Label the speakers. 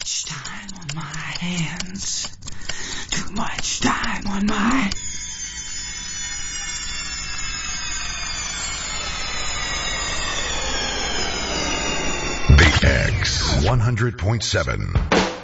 Speaker 1: much time on my hands. Too much time on my...
Speaker 2: Big X 100.7